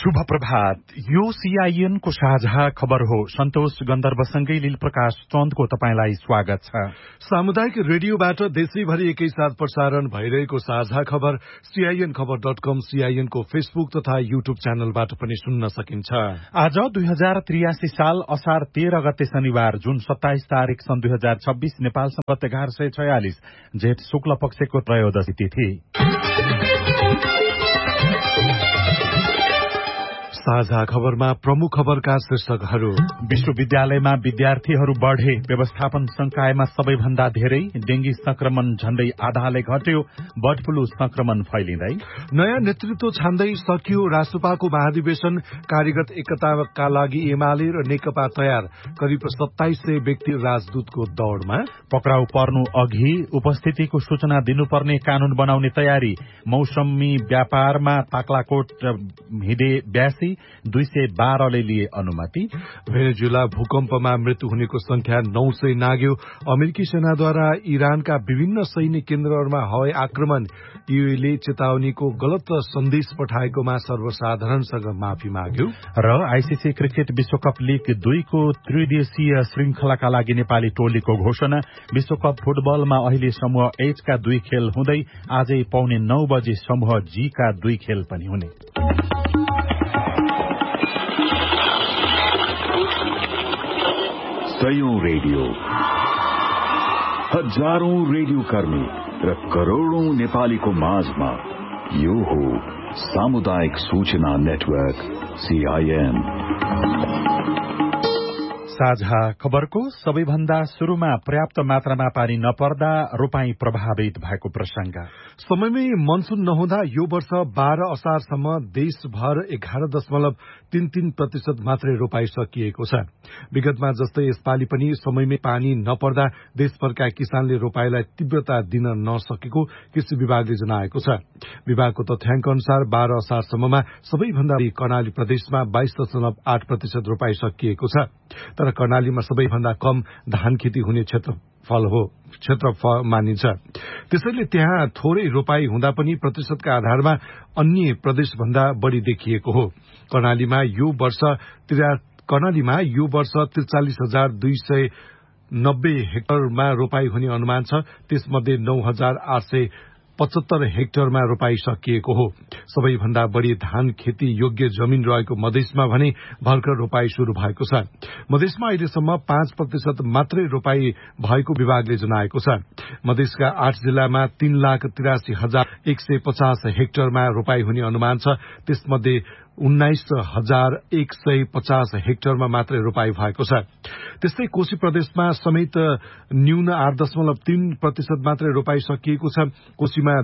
शुभ प्रभात। यो सीआईएन को साझा खबर हो। सन्तोष गन्धर्वसँगै लील प्रकाश चन्दको तपाईंलाई स्वागत छ। सामुदायिक रेडियोबाट देशैभरि एकैसाथ प्रसारण भइरहेको साझा खबर सीआईएन खबर.com, सीआईएन को फेसबुक तथा युट्युब च्यानलबाट पनि सुन्न सकिन्छ। आज 2083 साल असार 13 गते शनिबार, जुन 27 तारिक सन् 2026 नेपाल सम्वत 1146 जेठ शुक्ल पक्षको त्रयोदशी तिथि। साझा खबरमा प्रमुख खबरका शीर्षकहरू। विश्वविद्यालयमा विद्यार्थीहरू बढ़े, व्यवस्थापन संकायमा सबैभन्दा धेरै, डेंगी संक्रमण झण्डै आधाले घट्यो, बर्ड फ्लू संक्रमण फैलिँदै। नयाँ नेतृत्व छान्दै सकियो राष्ट्रपाको महाधिवेशन, कार्यगत एकताका लागि एमाले र नेकपा तयार, करिब 2700 व्यक्ति राजदूतको दौड़मा। पक्राउ पर्नु अघि उपस्थितिको सूचना दिनुपर्ने कानून बनाउने तयारी, मौसमी व्यापारमा ताक्लाकोट हिडे 82, 212 ले लिए अनुमति। भेनेजुला भूकम्पमा मृत्यु हुनेको संख्या 900 नाग्यो। अमेरिकी सेनाद्वारा इरानका विभिन्न सैन्य केन्द्रहरूमा हवाई आक्रमण, यूएले चेतावनीको गलत सन्देश पठाएकोमा सर्वसाधारणसँग माफी माग्यो। र आईसीसी क्रिकेट विश्वकप लीग 2 को त्रिदिवसीय श्रृंखलाका लागि नेपाली टोलीको घोषणा। विश्वकप फुटबलमा अहिले समूह एच का 2 खेल हुँदै आजै 9:15 बजे समूह जी का 2 खेल पनि हुने। सयौं रेडियो, हजारौं रेडियो कर्मी र करोड़ौं नेपालीको माझमा यो हो सामुदायिक सूचना नेटवर्क सीआईएन। साझा खबरको सबैभन्दा शुरूमा पर्याप्त मात्रामा पानी नपर्दा रोपाई प्रभावित भएको प्रसंग। समयमै मनसून नहुँदा यो वर्ष 12 असारसम्म देशभर 11.33% मात्रै रोपाई सकिएको छ। विगतमा जस्तै यसपालि पनि समयमै पानी नपर्दा देशभरका किसानले रोपाईलाई तीव्रता दिन नसकेको कृषि विभागले जनाएको छ। विभागको तथ्याङ्क अनुसार 12 असारसम्ममा सबैभन्दा कर्णाली प्रदेशमा 22.8% रोपाई सकिएको छ। तर कर्णालीमा सबैभन्दा कम धान खेती हुने क्षेत्रफल मानिन्छ। त्यसैले त्यहाँ थोरै रोपाई हुँदा पनि प्रतिशतका आधारमा अन्य प्रदेशभन्दा बढ़ी देखिएको हो। कर्णालीमा यो वर्ष 43,290 हेक्टरमा रोपाई हुने अनुमान छ। त्यसमध्ये 9,875 हेक्टरमा रोपाई सकिएको हो। सबैभन्दा बढ़ी धान खेती योग्य जमीन रहेको मधेसमा भने भर्खर रोपाई शुरू भएको छ। मधेसमा अहिलेसम्म 5% मात्रै रोपाई भएको विभागले जनाएको छ। मधेसका 8 जिल्लामा 3,83,150 हेक्टरमा रोपाई हुने अनुमान छ। त्यसमध्ये 19,150 हेक्टरमा मात्रै रोपाई भएको छ। त्यस्तै कोशी प्रदेशमा समेत न्यून 8.3% मात्रै रोपाई सकिएको छ। कोशीमा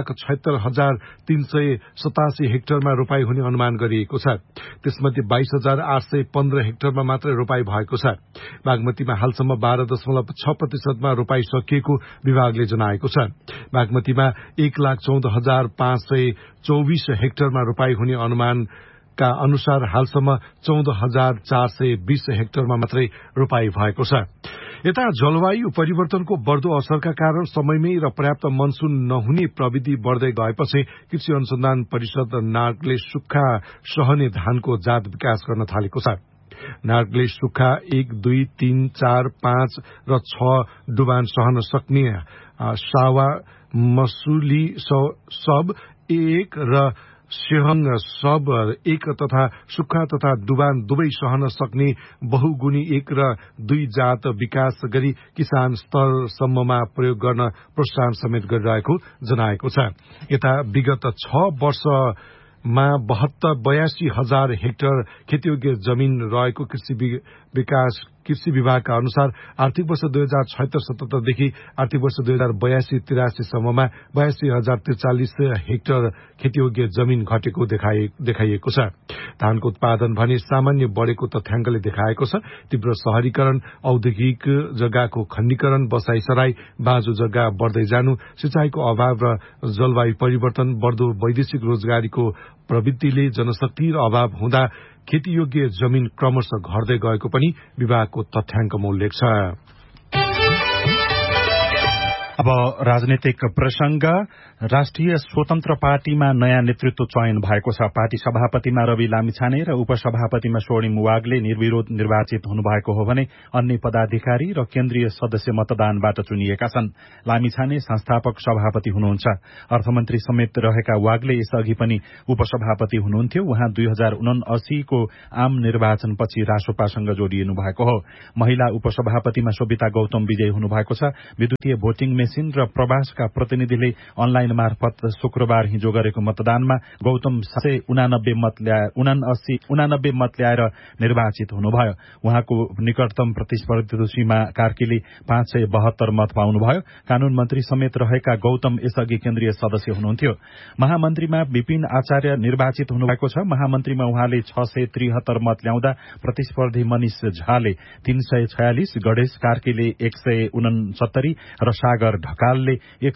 2,76,387 हेक्टरमा रोपाई हुने अनुमान गरिएको छ। त्यसमध्ये 22,815 हेक्टरमा मात्रै रोपाई भएको छ। बागमतीमा हालसम्म 12.6% रोपाई सकिएको विभागले जनाएको छ। बागमतीमा 1,14,524 हेक्टरमा रोपाई हुने अनुमानका अनुसार हालसम्म 14,420 हेक्टरमा मात्रै रोपाई भएको छ। यता जलवायु परिवर्तनको बढ़दो असरका कारण समयमै र पर्याप्त मनसून नहुने प्रविधि बढ़दै गएपछि कृषि अनुसन्धान परिषद नार्गले सुक्खा सहने धानको जात विकास गर्न थालेको छ। नार्गले सुक्खा 1, 2, 3, 4, 5 र 6 डुबान सहन सक्ने सावा मसुली सब 1 र सेहङ सब 1 तथा सुक्खा तथा डुबान दुवै सहन सक्ने बहुगुणी 1 र 2 जात विकास गरी किसान स्तरसम्ममा प्रयोग गर्न प्रोत्साहन समेत गरिरहेको जनाएको छ। यता विगत 6 वर्षमा 82,000 हेक्टर खेतीयोग्य जमीन रहेको कृषि विभागका अनुसार आर्थिक वर्ष 2076-77 देखि आर्थिक वर्ष 2082-83 सम्ममा 82,043 हेक्टर खेतीयोग्य जमीन घटेको देखाइएको छ। धानको उत्पादन भने सामान्य बढ़ेको तथ्याङ्कले देखाएको छ। तीव्र शहरीकरण, औद्योगिक जग्गाको खण्डीकरण, बसाइसराई, बाँझो जग्गा बढ़दै जानु, सिंचाईको अभाव र जलवायु परिवर्तन, बढ़दो वैदेशिक रोजगारीको प्रवृत्तिले जनशक्ति र अभाव हुँदा खेतीयोग्य जमीन क्रमशः घट्दै गएको पनि विभागको तथ्याङ्कमा उल्लेख छ। अब राजनीतिक प्रसंग। राष्ट्रिय स्वतन्त्र पार्टीमा नयाँ नेतृत्व चयन भएको छ। पार्टी सभापतिमा रवि लामिछाने र उपसभापतिमा स्वर्णिम वाग्ले निर्विरोध निर्वाचित हुनुभएको हो भने अन्य पदाधिकारी र केन्द्रीय सदस्य मतदानबाट चुनिएका छन्। लामिछाने संस्थापक सभापति हुनुहुन्छ। अर्थमन्त्री समेत रहेका वाग्ले यसअघि पनि उपसभापति हुनुहुन्थ्यो। उहाँ 2079 को आम निर्वाचनपछि रासोपासँग जोडिनु भएको हो। महिला उपसभापतिमा सोभिता गौतम विजयी हुनुभएको छ। विद्युतीय भोटिङ मेसिन र प्रवासका प्रतिनिधिले अनलाइन मार्फत शुक्रबार हिजो गरेको मतदानमा गौतम 789 मत ल्याएर निर्वाचित हुनुभयो। उहाँको निकटतम प्रतिस्पर्धी सीमा कार्कीले 572 मत पाउनुभयो। कानून मन्त्री समेत रहेका गौतम यसअघि केन्द्रीय सदस्य हुनुहुन्थ्यो। महामन्त्रीमा विपिन आचार्य निर्वाचित हुनुभएको छ। महामन्त्रीमा उहाँले 673 मत ल्याउँदा प्रतिस्पर्धी मनिष झाले 346, गणेश कार्कीले 169 र सागर ढकालले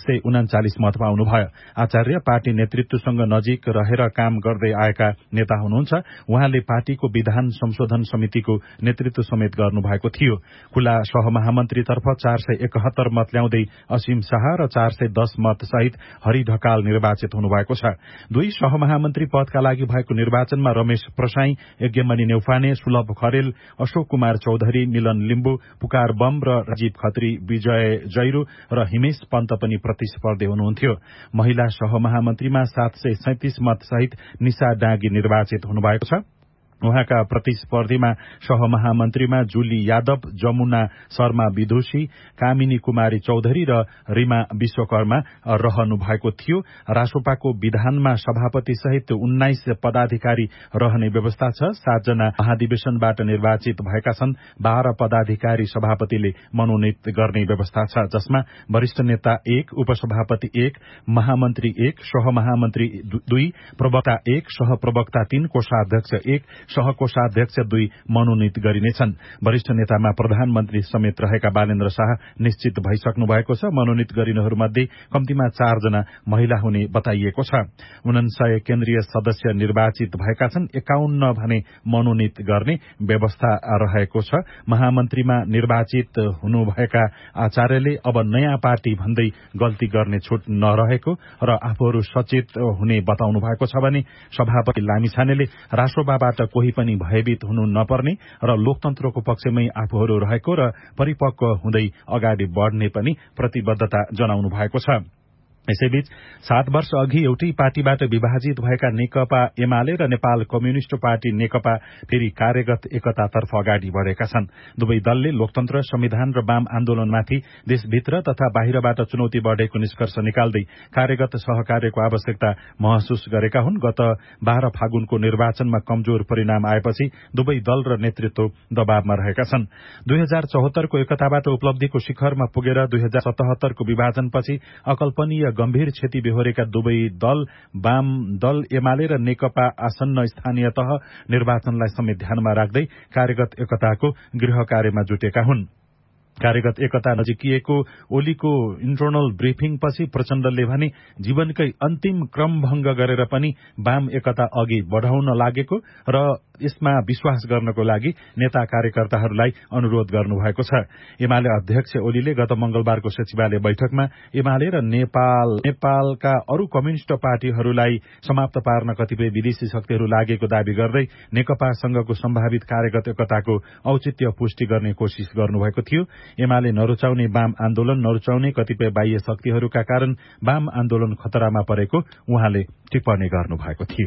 139 मत पाउनुभयो। आचार्य पार्टी नेतृत्वसँग नजिक रहेर काम गर्दै आएका नेता हुनुहुन्छ। उहाँले पार्टीको विधान संशोधन समितिको नेतृत्व समेत गर्नुभएको थियो। खुला सहमहामन्त्रीतर्फ 471 मत ल्याउँदै असीम शाह र 410 मत सहित हरि ढकाल निर्वाचित हुनुभएको छ। दुई सहमहामन्त्री पदका लागि भएको निर्वाचनमा रमेश प्रसाई, यज्ञमणि नेउपाने, सुलभ खरेल, अशोक कुमार चौधरी, मिलन लिम्बू, पुकार बम र राजीव खत्री, विजय जैरू र हिमेश पन्त पनि प्रतिस्पर्धी हुनुहुन्थ्यो। महिला सहमहामन्त्रीमा 737 मत सहित निशा डाँगी निर्वाचित हुनुभएको छ। उहाँका प्रतिस्पर्धीमा सहमहामन्त्रीमा जुली यादव, जमुना शर्मा विदुषी, कामिनी कुमारी चौधरी र रिमा विश्वकर्मा रहनु भएको थियो। रासोपाको विधानमा सभापति सहित 19 पदाधिकारी रहने व्यवस्था छ। 7 जना महाधिवेशनबाट निर्वाचित भएका छन्। 12 पदाधिकारी सभापतिले मनोनित गर्ने व्यवस्था छ, जसमा वरिष्ठ नेता 1, उपसभापति 1, महामन्त्री 1, सहमहामन्त्री 2, प्रवक्ता 1, सहप्रवक्ता 3, कोषाध्यक्ष 1, सहकोषाध्यक्ष 2 मनोनित गरिनेछन्। वरिष्ठ नेतामा प्रधानमन्त्री समेत रहेका बालेन्द्र शाह निश्चित भइसक्नु भएको छ। मनोनित गरिनेहरूमध्ये कम्तीमा 4 जना महिला हुने बताइएको छ। 49 केन्द्रीय सदस्य निर्वाचित भएका छन्। 51 भने मनोनित गर्ने व्यवस्था रहेको छ। महामन्त्रीमा निर्वाचित हुनुभएका आचार्यले अब नयाँ पार्टी भन्दै गल्ती गर्ने छुट नरहेको र आफूहरू सचेत हुने बताउनु भएको छ भने सभापति लामिछानेले रासोपाबाट कोही पनि भयभीत हुनु नपर्ने र लोकतन्त्रको पक्षमै आफूहरू रहेको र परिपक्व हुँदै अगाडि बढ़ने पनि प्रतिबद्धता जनाउनु भएको छ। यसैबीच 7 वर्ष अघि एउटै पार्टीबाट विभाजित भएका नेकपा एमाले र नेपाल कम्युनिष्ट पार्टी नेकपा फेरि कार्यगत एकतातर्फ अगाडि बढ़ेका छन्। दुवै दलले लोकतन्त्र, संविधान र वाम आन्दोलनमाथि देशभित्र तथा बाहिरबाट चुनौती बढ़ेको निष्कर्ष निकाल्दै कार्यगत सहकार्यको आवश्यकता महसुस गरेका हुन्। गत 12 फागुनको निर्वाचनमा कमजोर परिणाम आएपछि दुवै दल र नेतृत्व दबावमा रहेका छन्। 2074 को एकताबाट उपलब्धिको शिखरमा पुगेर 2077 को विभाजनपछि अकल्पनीय गम्भीर क्षति बेहोरेका दुवै दल, वाम दल एमाले र नेकपा आसन्न स्थानीय तह निर्वाचनलाई समेत ध्यानमा राख्दै कार्यगत एकताको गृह कार्यमा जुटेका हुन्। कार्यगत एकता नजिकिएको ओलीको इन्टर्नल ब्रिफिङ पछि प्रचण्डले भने जीवनकै अन्तिम क्रमभंग गरेर पनि वाम एकता अघि बढ़ाउन लागेको र यसमा विश्वास गर्नको लागि नेता कार्यकर्ताहरूलाई अनुरोध गर्नुभएको छ। एमाले अध्यक्ष ओलीले गत मंगलबारको सचिवालय बैठकमा एमाले र नेपालका अरू कम्युनिष्ट पार्टीहरूलाई समाप्त पार्न कतिपय विदेशी शक्तिहरू लागेको दावी गर्दै नेकपासँगको सम्भावित कार्यगत एकताको औचित्य पुष्टि गर्ने कोशिश गर्नुभएको थियो। एमाले नरुचाउने वाम आन्दोलन, नरुचाउने कतिपय बाह्य शक्तिहरूका कारण वाम आन्दोलन खतरामा परेको उहाँले टिप्पणी गर्नुभएको थियो।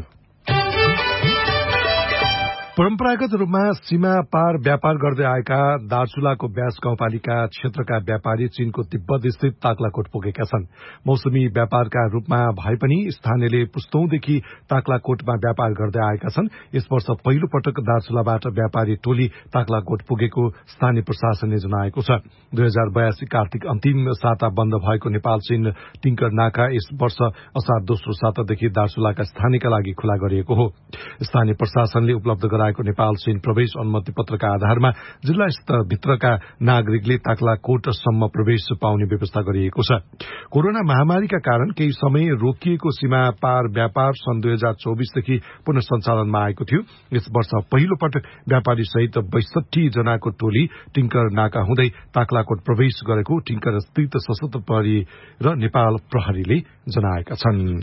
परम्परागत रूपमा सीमा पार व्यापार गर्दै आएका दार्चुलाको ब्यास गाउँपालिका क्षेत्रका व्यापारी चीनको तिब्बत स्थित ताक्लाकोट पुगेका छन्। मौसमी व्यापारका रूपमा भए पनि स्थानीयले पुस्तौंदेखि ताक्लाकोटमा व्यापार गर्दै आएका छन्। यस वर्ष पहिलो पटक दार्चुलाबाट व्यापारी टोली ताक्लाकोट पुगेको स्थानीय प्रशासनले जनाएको छ। 2082 कार्तिक अन्तिम साता बन्द भएको नेपाल चीन टिंकर नाका यस वर्ष असार दोस्रो सातादेखि दार्चुलाका स्थानीयका लागि खुला गरिएको हो। स्थानीय प्रशासनले उपलब्ध गराएको नेपाल चीन प्रवेश अनुमति पत्रका आधारमा जिल्ला भित्रका नागरिकले ताक्लाकोटसम्म प्रवेश पाउने व्यवस्था गरिएको छ। कोरोना महामारीका कारण केही समय रोकिएको सीमा पार व्यापार सन् 2024 देखि पुनः सञ्चालनमा आएको थियो। यस वर्ष पहिलो पटक व्यापारी सहित 62 जनाको टोली टिंकर नाका हुँदै ताक्लाकोट प्रवेश गरेको टिंकर स्थित सशस्त्र प्रहरी र नेपाल प्रहरीले जनाएका छन्।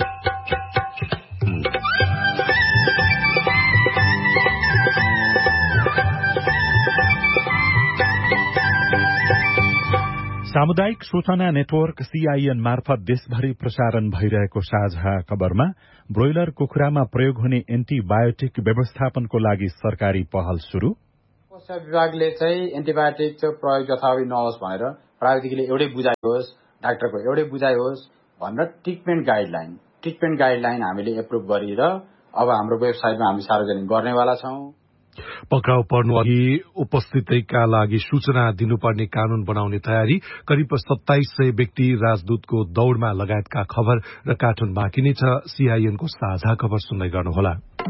सामुदायिक सूचना नेटवर्क सीआईएन मार्फत देशभरि प्रसारण भइरहेको साझा खबरमा ब्रोइलर कुखुरामा प्रयोग हुने एन्टिबायोटिक व्यवस्थापनको लागि सरकारी पहल शुरू। स्वास्थ्य विभागले चाहिँ एन्टिबायोटिक प्रयोग यथावधि नहोस् भनेर प्राविधिकले एउटै बुझाइ होस्, डाक्टरको एउटै बुझाइ होस् भनेर ट्रिटमेन्ट गाइडलाइन हामीले एप्रुभ गरेर अब हाम्रो वेबसाइटमा हामी सार्वजनिक गर्नेवाला छौं। पक्राउ पर्नु अघि उपस्थितिका लागि सूचना दिनुपर्ने कानून बनाउने तयारी, करिब 2700 व्यक्ति राजदूतको दौड़मा लगायतका खबर र कार्टुन बाँकी नै छ। सीआईएनको साझा खबर सुन्दै गर्नुहोला।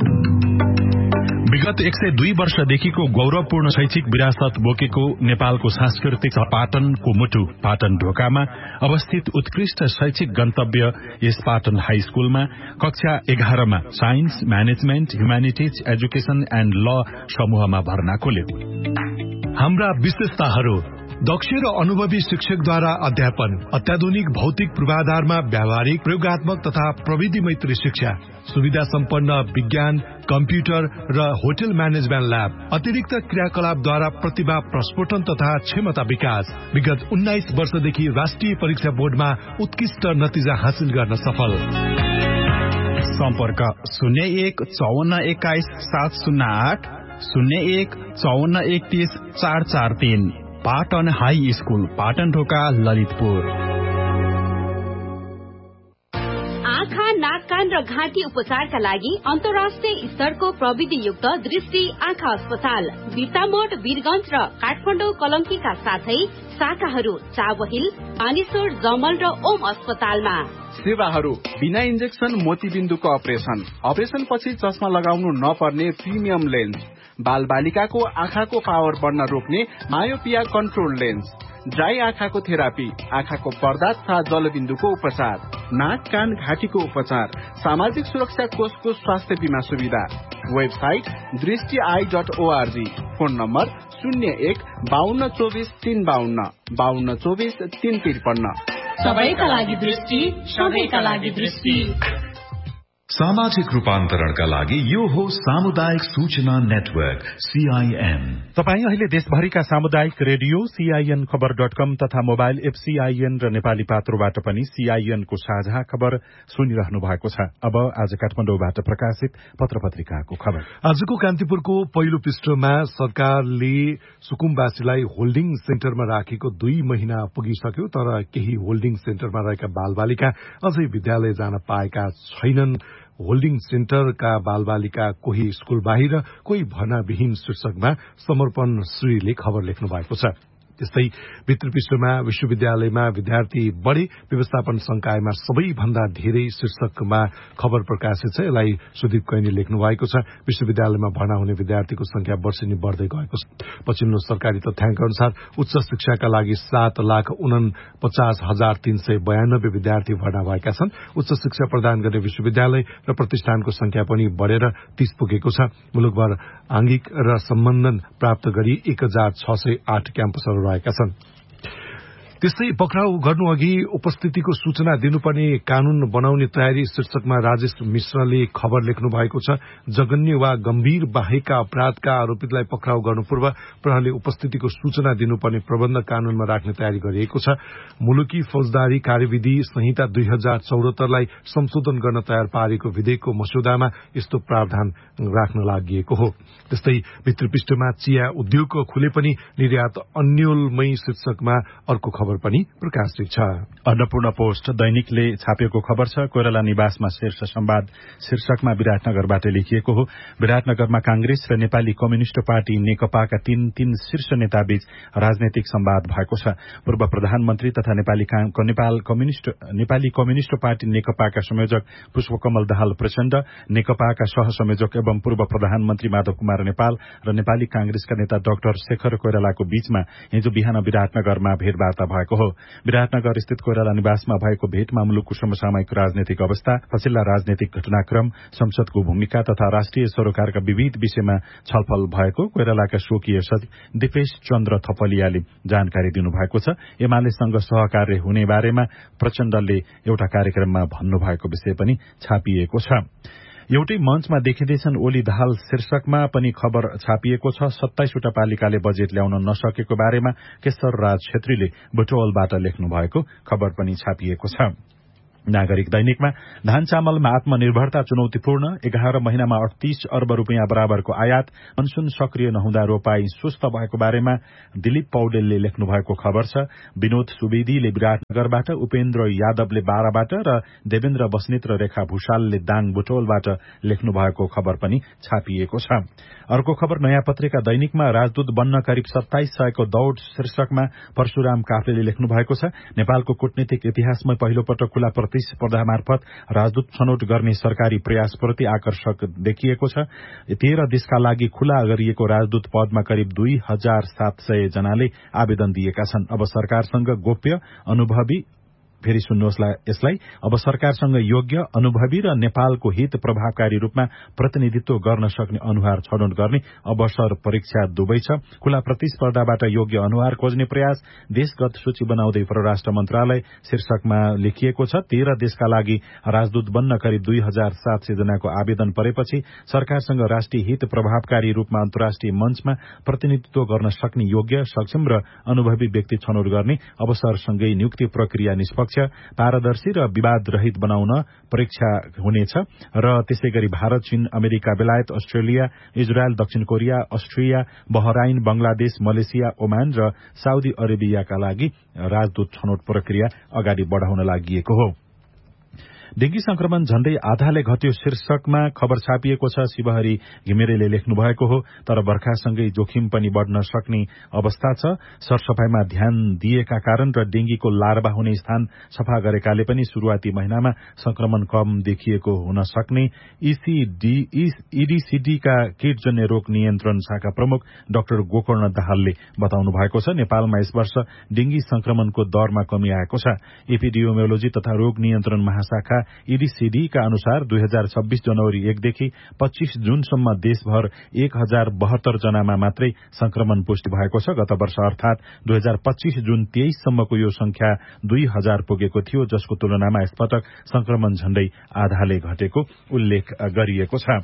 विगत 102 वर्षदेखिको गौरवपूर्ण शैक्षिक विरासत बोकेको नेपालको सांस्कृतिक पाटनको मुटु पाटन ढोकामा अवस्थित उत्कृष्ट शैक्षिक गन्तव्य यस पाटन हाई स्कूलमा कक्षा 11 मा science, management, humanities, education and ल समूहमा भर्ना खोल्यो। हाम्रा विशेषताहरू: दक्ष र अनुभवी शिक्षकद्वारा अध्यापन, अत्याधुनिक भौतिक पूर्वाधारमा व्यावहारिक, प्रयोगात्मक तथा प्रविधि मैत्री शिक्षा, सुविधा सम्पन्न विज्ञान, कम्प्युटर र होटल म्यानेजमेन्ट ल्याब, अतिरिक्त क्रियाकलापद्वारा प्रतिभा प्रस्फोटन तथा क्षमता विकास। विगत 19 वर्षदेखि राष्ट्रिय परीक्षा बोर्डमा उत्कृष्ट नतिजा हासिल गर्न सफल। सम्पर्क 01 54 21 708 01 54 31 443। पाटन हाई स्कूल, पाटन ढोका, ललितपुर। आँखा, नाक, कान र घाँटी उपचारका लागि अन्तर्राष्ट्रिय स्तरको प्रविधियुक्त दृष्टि आँखा अस्पताल बिर्तामोड, वीरगञ्ज र काठमाडौँ कलङ्कीका साथै शाखाहरू चाबहिल, पानीसोड, जमल र ओम अस्पतालमा। सेवाहरू: बिना इन्जेक्सन मोतीबिन्दुको अपरेसन पछि चस्मा लगाउनु नपर्ने प्रिमियम लेन्स, बाल बालिकाको आँखाको पावर बढ्न रोक्ने मायोपिया कन्ट्रोल लेन्स, ड्राई आँखाको थेरापी, आँखाको पर्दा तथा जलबिन्दुको उपचार, नाक, कान, घाँटीको उपचार, सामाजिक सुरक्षा कोषको स्वास्थ्य बीमा सुविधा। वेबसाइट दृष्टि.org। Phone number 01 52 24 352 52 24 353। सबैका लागि दृष्टि, सबैका लागि दृष्टि। सामाजिक रूपान्तरणका लागि यो हो सामुदायिक सूचना नेटवर्क सीआईएन। तपाईँ अहिले देशभरिका सामुदायिक रेडियो सीआईएन खबर.com तथा मोबाइल एप सीआईएन र नेपाली पात्रोबाट पनि सीआईएनको साझा खबर सुनिरहनु भएको छ। अब आज काठमाडौँबाट प्रकाशित पत्र पत्रिकाको खबर। आजको कान्तिपुरको पहिलो पृष्ठमा सरकारले सुकुम्बासीलाई होल्डिङ सेन्टरमा राखेको 2 महिना पुगिसक्यो, तर केही होल्डिङ सेन्टरमा रहेका बालबालिका अझै विद्यालय जान पाएका छैनन्। होल्डिङ सेन्टरका बालबालिका कोही स्कूल बाहिर, कोही भर्नाविहीन शीर्षकमा समर्पण श्रीले खबर लेख्नु भएको छ। त्यस्तै भित्री पृष्ठमा विश्वविद्यालयमा विद्यार्थी बढे, व्यवस्थापन संकायमा सबैभन्दा धेरै शीर्षकमा खबर प्रकाशित छ। यसलाई सुदीप कैनी लेख्नु भएको छ। विश्वविद्यालयमा भर्ना हुने विद्यार्थीको संख्या वर्षेनी बढ्दै गएको छ। पछिल्लो सरकारी तथ्याङ्क अनुसार उच्च शिक्षाका लागि 7,49,392 विद्यार्थी भर्ना भएका छन्। उच्च शिक्षा प्रदान गर्ने विश्वविद्यालय र प्रतिष्ठानको संख्या पनि बढेर 30 पुगेको छ। मुलुकभर आंगिक र सम्बन्धन प्राप्त गरी 1,608 क्याम्पसहरू रहेका छन्। त्यस्तै पक्राउ गर्नु अघि उपस्थितिको सूचना दिनुपर्ने कानून बनाउने तयारी शीर्षकमा राजेश मिश्रले खबर लेख्नु भएको छ। जघन्य वा गम्भीर बाहेकका अपराधका आरोपितलाई पक्राउ गर्नु पूर्व प्रहरीले उपस्थितिको सूचना दिनुपर्ने प्रबन्ध कानूनमा राख्ने तयारी गरिएको छ। मुलुकी फौजदारी कार्यविधि संहिता 2074 लाई संशोधन गर्न तयार पारेको विधेयकको मस्यौदामा यस्तो प्रावधान राख्न लागि हो। त्यस्तै भित्री पृष्ठमा चिया उद्योग खुले पनि निर्यात अन्यलमय शीर्षकमा अर्को खबर खबर पनि प्रकाशित छ। अन्नपूर्ण पोस्ट दैनिकले छापेको खबर छ कोइराला निवासमा शीर्ष संवाद शीर्षकमा विराटनगरबाट लेखिएको हो। विराटनगरमा कांग्रेस र नेपाली कम्युनिष्ट पार्टी नेकपाका तीन शीर्ष नेताबीच राजनैतिक संवाद भएको छ। पूर्व प्रधानमन्त्री तथा नेपाली कम्युनिष्ट पार्टी नेकपाका संयोजक पुष्पकमल दाहाल प्रचण्ड, नेकपाका सहसंयोजक एवं पूर्व प्रधानमन्त्री माधव कुमार नेपाल र नेपाली कांग्रेसका नेता डाक्टर शेखर कोइरालाको बीचमा हिजो बिहान विराटनगरमा भेटवार्ता भएको हो। विराटनगर स्थित कोइराला निवासमा भएको भेटमा मुलुकको समसामयिक राजनैतिक अवस्था, पछिल्ला राजनैतिक घटनाक्रम, संसदको भूमिका तथा राष्ट्रिय सरोकारका विविध विषयमा छलफल भएको कोइरालाका स्वकीय सचिव दिपेश चन्द्र थपलियाले जानकारी दिनुभएको छ। एमालेसँग सहकार्य हुने बारेमा प्रचण्डले एउटा कार्यक्रममा भन्नुभएको विषय पनि छापिएको छ। एउटै मञ्चमा देखिँदैछन् ओली दाहाल शीर्षकमा पनि खबर छापिएको छ। 27 वटा पालिकाले बजेट ल्याउन नसकेको बारेमा केशर राज छेत्रीले बुटवलबाट लेख्नु भएको खबर पनि छापिएको छ। नागरिक दैनिकमा धान चामलमा आत्मनिर्भरता चुनौतीपूर्ण, 11 महिनामा 38 अर्ब रुपियाँ बराबरको आयात, मनसुन सक्रिय नहुँदा रोपाई सुस्त भएको बारेमा दिलीप पौडेलले लेख्नु भएको खबर छ। विनोद सुवेदीले विराटनगरबाट, उपेन्द्र यादवले बाराबाट र देवेन्द्र बस्नेत र रेखा भूषालले दाङ बुटवलबाट लेख्नु भएको खबर पनि छापिएको छ। अर्को खबर नयाँ पत्रिका दैनिकमा राजदूत बन्न करिब 2700 को दौड़ शीर्षकमा परशुराम काफ्लेले लेख्नु भएको छ। नेपालको कूटनीतिक इतिहासमा पहिलो पटक खुला प्रतिस्पर्धा मार्फत राजदूत छनौट गर्ने सरकारी प्रयासप्रति आकर्षक देखिएको छ। 13 देशका लागि खुला गरिएको राजदूत पदमा करिब 2700 जनाले आवेदन दिएका छन्। अब सरकारसँग गोप्य, अनुभवी, फेरि सुन्नुहोस् यसलाई, अब सरकारसँग योग्य, अनुभवी र नेपालको हित प्रभावकारी रूपमा प्रतिनिधित्व गर्न सक्ने अनुहार छनौट गर्ने अवसर परीक्षा दुवै छ। खुला प्रतिस्पर्धाबाट योग्य अनुहार खोज्ने प्रयास, देशगत सूची बनाउँदै परराष्ट्र मन्त्रालय शीर्षकमा लेखिएको छ। 13 देशका लागि राजदूत बन्न करिब 2700 जनाको आवेदन परेपछि सरकारसँग राष्ट्रिय हित प्रभावकारी रूपमा अन्तर्राष्ट्रिय मञ्चमा प्रतिनिधित्व गर्न सक्ने योग्य, सक्षम र अनुभवी व्यक्ति छनौट गर्ने अवसरसँगै नियुक्ति प्रक्रिया निष्पक्ष, पारदर्शी र विवाद रहित बनाउन परीक्षा हुनेछ र त्यसै गरी भारत, चीन, अमेरिका, बेलायत, अस्ट्रेलिया, इजरायल, दक्षिण Korea, Austria, Bahrain, Bangladesh, Malaysia, Oman र साउदी अरेबियाका लागि राजदूत छनौट प्रक्रिया अगाडि बढ़ाउन लागि हो। डेंगी संक्रमण झण्डै आधाले घट्यो शीर्षकमा खबर छापिएको छ। शिवहरी घिमिरेले लेख्नु भएको हो। तर बर्खासँगै जोखिम पनि बढ़न सक्ने अवस्था छ। सरसफाईमा ध्यान दिएका कारण र डेंगीको लार्वा हुने स्थान सफा गरेकाले पनि शुरूआती महिनामा संक्रमण कम देखिएको हुन सक्ने ईडीसीडीका कीटजन्य रोग नियन्त्रण शाखा प्रमुख डाक्टर गोकर्ण दाहालले बताउनु भएको छ। नेपालमा यस वर्ष डेंगी संक्रमणको दरमा कमी आएको छ। एपिडियोमियोलोजी तथा रोग नियन्त्रण महाशाखा ईडीसीडी का अनुसार 2026 जनवरी 1 देखि 25 जुनसम्म देशभर 1072 जनामा मात्रै संक्रमण पुष्टि भएको छ। गत वर्ष अर्थात 2025 जुन 23 सम्मको यो संख्या 2000 पुगेको थियो, जसको तुलनामा यसपटक संक्रमण झण्डै आधाले घटेको उल्लेख गरिएको छ।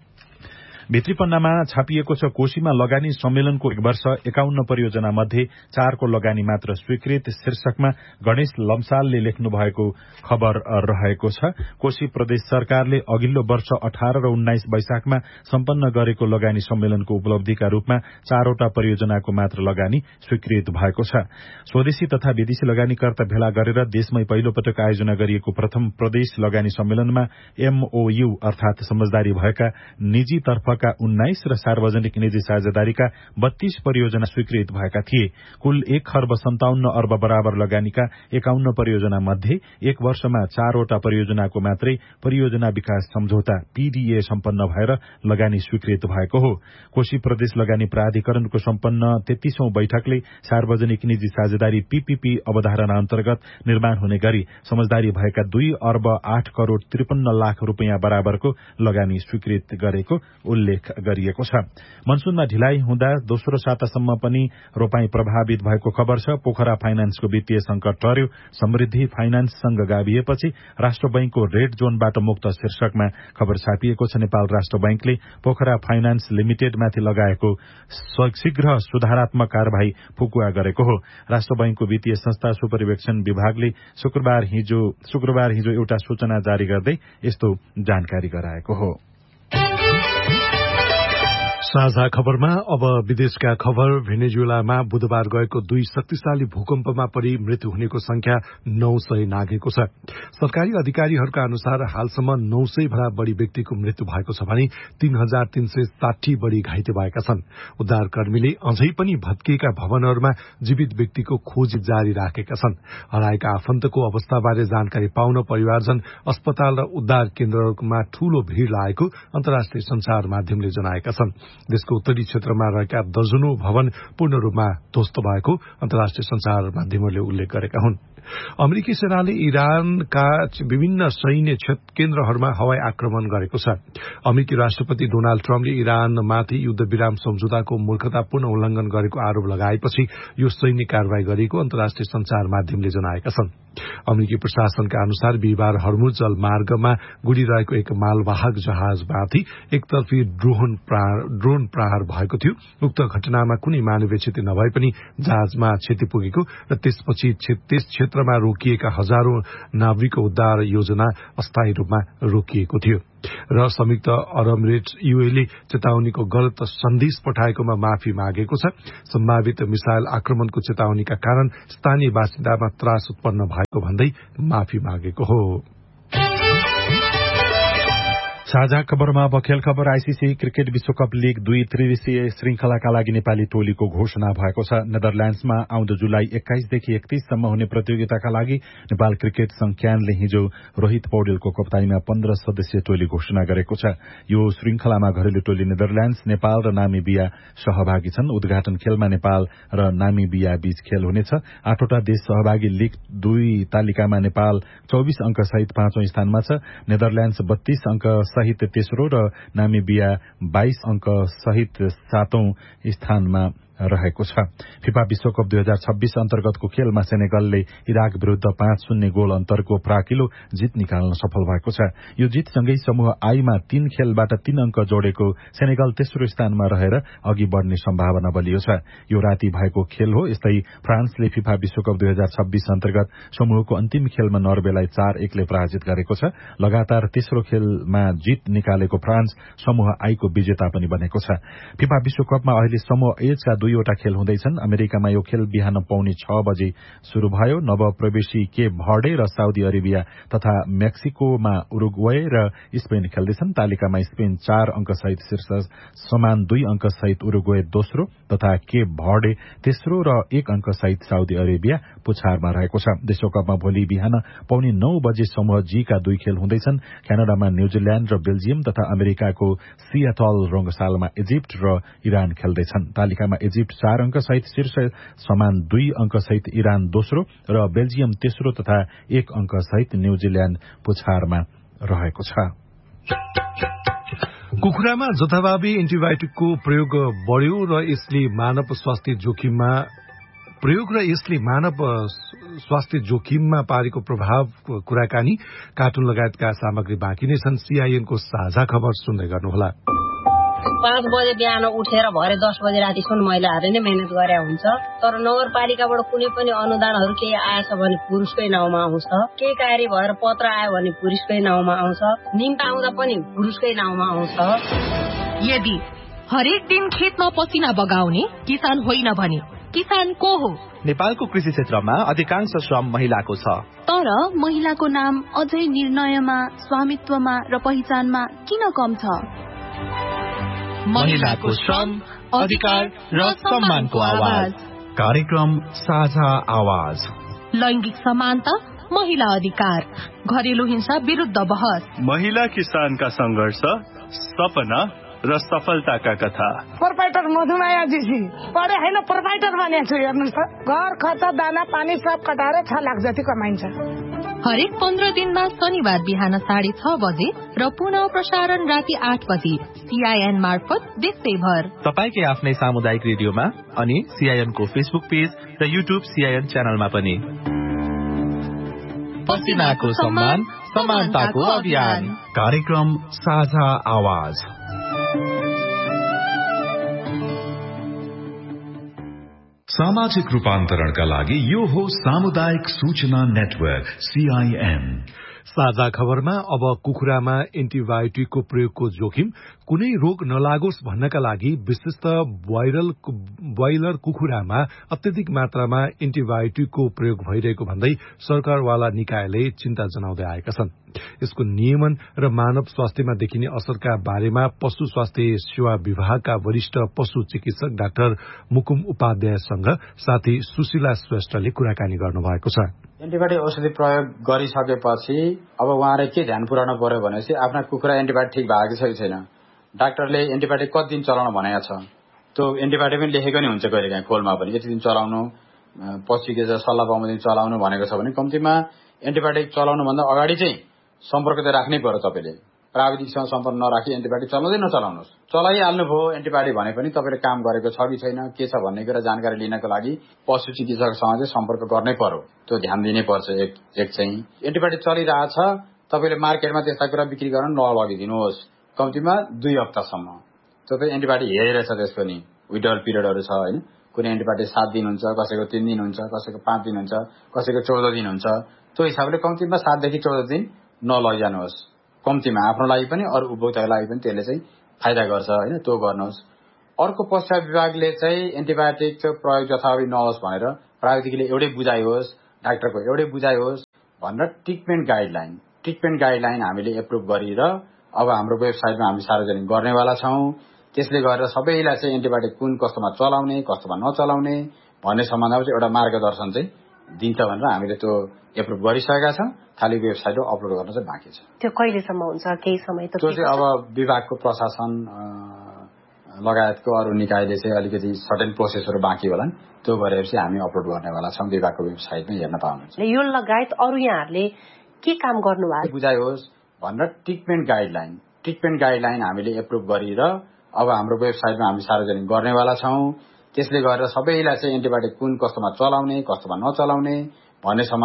भित्री पन्नामा छापिएको छ। कोशीमा लगानी सम्मेलनको 1 वर्ष 51 परियोजना मध्ये 4 को लगानी मात्र स्वीकृत शीर्षकमा गणेश लम्सालले लेख्नु भएको खबर रहेको छ। कोशी प्रदेश सरकारले अघिल्लो वर्ष 18 र 19 वैशाखमा सम्पन्न गरेको लगानी सम्मेलनको उपलब्धिका रूपमा 4 वटा परियोजनाको मात्र लगानी स्वीकृत भएको छ। स्वदेशी तथा विदेशी लगानीकर्ता भेला गरेर देशमै पहिलो पटक आयोजना गरिएको प्रथम प्रदेश लगानी सम्मेलनमा एमओयू अर्थात समझदारी भएका निजी तर्फ 19 र सार्वजनिक निजी साझेदारीका 32 परियोजना स्वीकृत भएका थिए। कुल 1,57 अर्ब बराबर लगानीका 51 परियोजना मध्ये 1 वर्षमा 4 वटा परियोजनाको मात्रै परियोजना विकास सम्झौता पीडीए सम्पन्न भएर लगानी स्वीकृत भएको हो। कोशी प्रदेश लगानी प्राधिकरणको सम्पन्न 33औं बैठकले सार्वजनिक निजी साझेदारी पीपीपी अवधारणा अन्तर्गत निर्माण हुने गरी समझदारी भएका 2 अर्ब 8 करोड़ 53 लाख रुपियाँ बराबरको लगानी स्वीकृत गरेको उल्लेख गरिएको छ। मनसुनमा ढिलाइ हुँदा दोस्रो सातासम्म पनि रोपाई प्रभावित भएको खबर छ। पोखरा फाइनान्सको वित्तीय संकट टर्यो, समृद्धि फाइनान्ससँग गाभिएपछि राष्ट्र बैंकको रेड जोनबाट मुक्त शीर्षकमा खबर छापिएको छ। नेपाल राष्ट्र बैंकले पोखरा फाइनान्स लिमिटेडमाथि लगाएको शीघ्र सुधारात्मक कार्यवाही फुकुवा गरेको हो। राष्ट्र बैंकको वित्तीय संस्था सुपरिवेक्षण विभागले शुक्रबार हिजो एउटा सूचना जारी गर्दै यस्तो जानकारी गराएको हो। साझा खबरमा अब विदेशका खबर। भेनेजुएलामा बुधबार गएको 2 शक्तिशाली भूकम्पमा परि मृत्यु हुनेको संख्या 900 नाघेको छ। सरकारी अधिकारीहरूका अनुसार हालसम्म 900 भन्दा बढ़ी व्यक्तिको मृत्यु भएको छ भने 3360 बढ़ी घाइते भएका छन्। उद्धारकर्मीले अझै पनि भत्किएका भवनहरूमा जीवित व्यक्तिको खोज जारी राखेका छन्। हराएका आफन्तको अवस्थाबारे जानकारी पाउन परिवारजन अस्पताल र उद्धार केन्द्रहरूमा ठूलो भीड़ लागेको अन्तर्राष्ट्रिय संचार माध्यमले जनाएका छन्। देशको उत्तरी क्षेत्रमा रहेका दर्जनौं भवन पूर्ण रूपमा ध्वस्त भएको अन्तर्राष्ट्रिय संचार माध्यमहरूले उल्लेख गरेका हुन्। अमेरिकी सेनाले इरानका विभिन्न सैन्य केन्द्रहरूमा हवाई आक्रमण गरेको छ। अमेरिकी राष्ट्रपति डोनाल्ड ट्रम्पले इरानमाथि युद्ध विराम सम्झौताको मूर्खतापूर्ण उल्लंघन गरेको आरोप लगाएपछि यो सैन्य कार्यवाही गरिएको अन्तर्राष्ट्रिय संचार माध्यमले जनाएका छन्। अमेरिकी प्रशासनका अनुसार बिहिबार हर्मुज जलमार्गमा गुडिरहेको एक मालवाहक जहाजमाथि एकतर्फी ड्रोन प्रहार भएको थियो। उक्त घटनामा कुनै मानवीय क्षति नभए पनि जहाजमा क्षति पुगेको र त्यसपछि त्यस क्षेत्रमा रोकिएका हजारौं नागरिक उद्धार योजना अस्थायी रूपमा रोकिएको थियो। र संयुक्त अरब एमिरेट यूएले चेतावनीको गलत सन्देश पठाएकोमा माफी मागेको छ। सम्भावित मिसाइल आक्रमणको चेतावनीका कारण स्थानीय बासिन्दामा त्रास उत्पन्न भएको भन्दै माफी मागेको हो। साझा खबरमा अब खेल खबर। आईसीसी क्रिकेट विश्वकप लीग 2 त्रिदिवसीय श्रृंखलाका लागि नेपाली टोलीको घोषणा भएको छ। नेदरल्याण्ड्समा आउँदो जुलाई 21 देखि 31 सम्म हुने प्रतियोगिताका लागि नेपाल क्रिकेट संघ क्यानले हिजो रोहित पौडेलको कप्तानीमा 15 सदस्यीय टोली घोषणा गरेको छ। यो श्रृंखलामा घरेलु टोली नेदरल्याण्ड्स, नेपाल र नामिबिया सहभागी छन्। उद्घाटन खेलमा नेपाल र नामिबिया बीच खेल हुनेछ। 8वटा देश सहभागी लीग 2 तालिकामा नेपाल 24 अंक सहित 5औं स्थानमा छ। नेदरल्याण्ड्स 32 अंक सहित तेस्रो र नामिबिया 22 अंक सहित 7औं स्थानमा रहेको छ। फिफा विश्वकप 2026 अन्तर्गतको खेलमा सेनेगलले इराक विरूद्ध 5-0 गोल अन्तरको प्राकिलो जित निकाल्न सफल भएको छ। यो जितसँगै समूह आईमा 3 खेलबाट 3 अंक जोडेको सेनेगल तेस्रो स्थानमा रहेर अघि बढ़ने सम्भावना बलियो छ। यो राति भएको खेल हो। यस्तै फ्रान्सले फिफा विश्वकप 2026 अन्तर्गत समूहको अन्तिम खेलमा नर्वेलाई 4-1 ले पराजित गरेको छ। लगातार तेस्रो खेलमा जित निकालेको फ्रान्स समूह आईको विजेता पनि बनेको छ। फिफा विश्वकपमा अहिले समूह एचका 2वटा खेल हुँदैछन्। अमेरिकामा यो खेल बिहान पौने 6 बजे शुरू भयो। नवप्रवेशी केप भर्डे र साउदी अरेबिया तथा मेक्सिकोमा उरुग्वे र स्पेन खेल्दैछन्। तालिकामा स्पेन 4 अंक सहित शीर्ष समान 2 अंक सहित उरुग्वे दोस्रो तथा केप भर्डे तेस्रो र 1 अंक सहित साउदी अरेबिया पुछारमा रहेको छ। विश्वकपमा भोलि बिहान पौने 9 बजे समूह जीका 2 खेल हुँदैछन्। क्यानाडामा न्यूजील्याण्ड र बेल्जियम तथा अमेरिकाको सियाटल रंगशालामा इजिप्ट र इरान खेल्दैछन्। तालिकामा इजिप्ट 4 अंक सहित शीर्ष समान 2 अंक सहित इरान दोस्रो र बेल्जियम तेस्रो तथा 1 अंक सहित न्यूजील्याण्ड पुछारमा रहेको छ। कुखुरामा जथाभावी एन्टिबायोटिकको प्रयोग बढ्यो र यसले मानव स्वास्थ्य जोखिममा पारेको प्रभाव कुराकानी कार्टुन लगायतका सामग्री बाँकी नै छन्। सीआईएनको साझा खबर सुन्दै गर्नुहोला। 5 बजे बिहान उठेर भरे 10 बजे रातिसम्म महिलाहरूले नै मेहनत गरे हुन्छ। तर नगरपालिकाबाट कुनै पनि अनुदानहरू केही आएछ भने पुरुषकै नाउँमा आउँछ। केही कार्य भएर पत्र आयो भने पुरुषकै नाउँमा आउँछ। निम्ता आउँदा पनि पुरुषकै नाउँमा आउँछ। यदि हरेक दिन खेतमा पसिना बगाउने किसान होइन भने किसान को हो? नेपालको कृषि क्षेत्रमा अधिकांश श्रम महिलाको छ। तर महिलाको नाम अझै निर्णयमा, स्वामित्वमा र पहिचानमा किन कम छ? महिलाको श्रम, अधिकार र सम्मानको आवाज। कार्यक्रम साझा आवाज। लैंगिक समानता, महिला अधिकार, घरेलु हिंसा विरुद्ध बहस, महिला किसानका संघर्ष, सपना र सफलताका कथा। प्रोपाइटर मधुमाया जीसी पढे हैन, प्रोपाइटर बनेको छु। हेर्नुस् त, घर खर्च, दाना पानी सब कटाएर 6 लाख जति कमाइन्छ। हरेक 15 दिनमा शनिबार बिहान 6:30 बजे र पुनः प्रसारण राति 8 बजे सीआईएन मार्फत देशैभर। तपाईकै आफ्नै सामुदायिक रेडियोमा अनि सीआईएनको फेसबुक पेज र युट्युब सीआईएन च्यानलमा पनि। पसिनाको सम्मान, समानताको अभियान। कार्यक्रम साझा आवाज। सामाजिक रूपान्तरणका लागि यो हो सामुदायिक सूचना नेटवर्क सीआईएन। साझा खबरमा अब कुखुरामा एन्टिबायोटिकको प्रयोगको जोखिम कुनै रोग नलागोस् भन्नका लागि विशेषत ब्रोइलर कुखुरामा अत्यधिक मात्रामा एन्टिबायोटिकको प्रयोग भइरहेको भन्दै सरकारवाला निकायले चिन्ता जनाउँदै आएका छन्। यसको नियमन र मानव स्वास्थ्यमा देखिने असरका बारेमा पशु स्वास्थ्य सेवा विभागका वरिष्ठ पशु चिकित्सक डाक्टर मुकुम उपाध्यायसँग साथी सुशीला श्रेष्ठले कुराकानी गर्नुभएको छ। एन्टिबायोटिक औषधि प्रयोग गरिसकेपछि अब उहाँले के ध्यान पुर्याउनु पर्यो भनेपछि आफ्ना कुखुरा एन्टिबायोटिक ठिक भएको छ कि छैन, डाक्टरले एन्टिबायोटिक कति दिन चलाउन भनेको छ, त्यो एन्टिबायोटिक पनि लेखेको नै हुन्छ कहिलेकाहीँ खोलमा पनि यति दिन चलाउनु, पशु चिकित्सक सल्लाह बमोजिम चलाउनु भनेको छ भने कम्तीमा एन्टिबायोटिक चलाउनुभन्दा अगाडि चाहिँ सम्पर्क त राख्नै पर्यो। तपाईँले प्राविधिकसँग सम्पर्क नराखी एन्टिबायोटिक चलाउँदै नचलाउनुहोस्। चलाइहाल्नुभयो एन्टिबायोटिक भने पनि तपाईँले काम गरेको छ कि छैन के छ भन्ने कुरा जानकारी लिनको लागि पशु चिकित्सकसँग चाहिँ सम्पर्क गर्नै पर्यो। त्यो ध्यान दिनै पर्छ। एक चाहिँ एन्टिबायोटिक चलिरहेछ, तपाईँले मार्केटमा त्यस्ता कुरा बिक्री गर्न नलगिदिनुहोस् कम्तीमा 2 हप्तासम्म। तपाईँ एन्टिबायोटिक हेरेर छ त्यसको नि विड्रल पिरियडहरू छ होइन, कुनै एन्टिबायोटिक 7 दिन हुन्छ, कसैको 3 दिन हुन्छ, कसैको 5 दिन हुन्छ, कसैको 14 दिन हुन्छ। त्यो हिसाबले कम्तीमा 7 देखि 14 दिन नलैजानुहोस्। कम्तीमा आफ्नो लागि पनि अरू उपभोक्ताको लागि पनि त्यसले चाहिँ फाइदा गर्छ होइन, त्यो गर्नुहोस्। अर्को पश्चात विभागले चाहिँ एन्टिबायोटिकको प्रयोग जथाभावी नहोस् भनेर प्राविधिकले एउटै बुझाइ होस्, डाक्टरको एउटै बुझाइ होस् भनेर ट्रिटमेन्ट गाइडलाइन हामीले एप्रुभ गरेर अब हाम्रो वेबसाइटमा हामी सार्वजनिक गर्नेवाला छौँ। त्यसले गरेर सबैलाई चाहिँ एन्टिबायोटिक कुन कस्तोमा चलाउने कस्तोमा नचलाउने भन्ने सम्बन्धमा चाहिँ एउटा मार्गदर्शन चाहिँ दिन्छ भनेर हामीले त्यो एप्रुभ गरिसकेका छौँ। खाली वेबसाइटमा अपलोड गर्न चाहिँ बाँकी छ। त्यो कहिलेसम्म हुन्छ? केही समय त त्यो चाहिँ अब विभागको प्रशासन लगायतको अरू निकायले चाहिँ अलिकति सर्टेन प्रोसेसहरू बाँकी होला नि, त्यो गरेपछि हामी अपलोड गर्नेवाला छौँ। विभागको वेबसाइटमा हेर्न पाउनुहुन्छ। यो लगायत अरू यहाँहरूले के काम गर्नुभएको बुझाइ होस् भनेर ट्रिटमेन्ट गाइडलाइन हामीले एप्रुभ गरेर अब हाम्रो वेबसाइटमा हामी सार्वजनिक गर्नेवाला छौँ। त्यसले गरेर सबैलाई चाहिँ एन्टिबायोटिक कुन कस्तोमा चलाउने कस्तोमा नचलाउने भन्ने